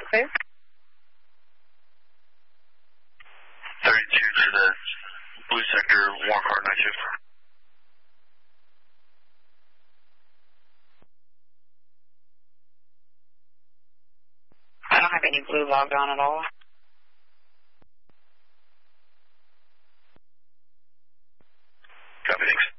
clear. 32 to the blue sector, warrant car night shift. I don't have any blue logged on at all. Copy, thanks.